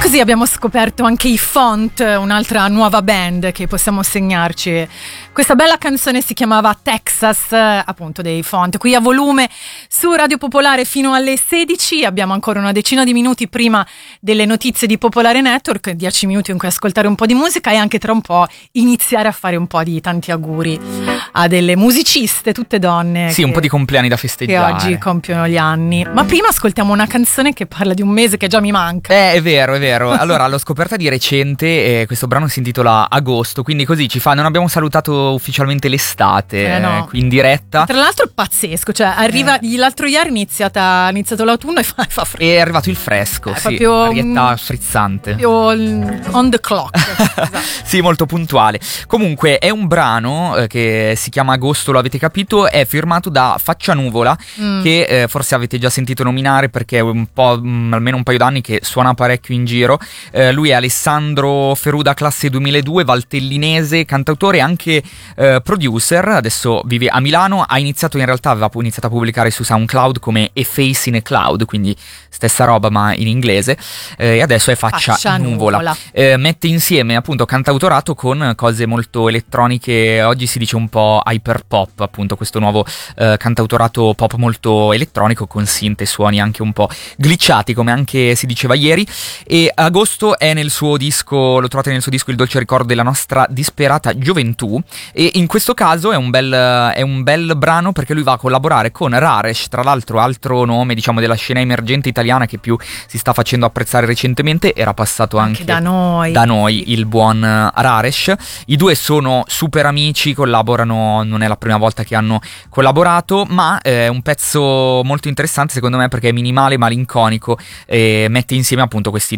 così abbiamo scoperto anche i Font, un'altra nuova band che possiamo segnarci. Questa bella canzone si chiamava Texas, appunto dei Font, qui a volume su Radio Popolare fino alle 16. Abbiamo ancora una decina di minuti prima delle notizie di Popolare Network, 10 minuti in cui ascoltare un po' di musica e anche tra un po' iniziare a fare un po' di tanti auguri a delle musiciste, tutte donne. Sì, un po' di compleanni da festeggiare. Che oggi compiono gli anni. Ma prima ascoltiamo una canzone che parla di un mese che già mi manca. È vero, è vero. Allora, l'ho scoperta di recente e questo brano si intitola Agosto, quindi così ci fa, non abbiamo salutato ufficialmente l'estate no. in diretta. Tra l'altro è pazzesco, cioè arriva l'altro ieri è iniziato l'autunno e fa freddo. E è arrivato il fresco, sì, proprio arietta frizzante. On the clock. Esatto. Sì, molto puntuale. Comunque è un brano che si chiama Agosto, lo avete capito, è firmato da Faccia Nuvola, che forse avete già sentito nominare perché è un po', almeno un paio d'anni che suona parecchio in giro. Lui è Alessandro Feruda, classe 2002, valtellinese, cantautore e anche producer. Adesso vive a Milano, aveva iniziato a pubblicare su SoundCloud come A Face in a Cloud, quindi stessa roba ma in inglese, e adesso è Faccia Nuvola. Mette insieme appunto cantautorato con cose molto elettroniche, oggi si dice un po' hyper pop, appunto questo nuovo cantautorato pop molto elettronico con synth e suoni anche un po' glitchati, come anche si diceva ieri. E Agosto è nel suo disco, lo trovate nel suo disco Il dolce ricordo della nostra disperata gioventù, e in questo caso è un bel brano perché lui va a collaborare con Raresh, tra l'altro altro nome diciamo della scena emergente italiana che più si sta facendo apprezzare recentemente. Era passato anche da noi il buon Raresh. I due sono super amici, collaborano, non è la prima volta che hanno collaborato, ma è un pezzo molto interessante secondo me perché è minimale, malinconico e mette insieme appunto queste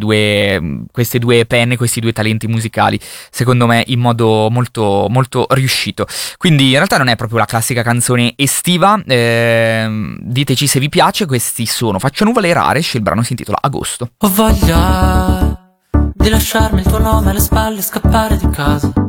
due penne, questi due talenti musicali, secondo me in modo molto molto riuscito. Quindi in realtà non è proprio la classica canzone estiva, diteci se vi piace. Questi sono Faccia Nuvola e Raresh, il brano si intitola Agosto. Ho voglia di lasciarmi il tuo nome alle spalle e scappare di casa.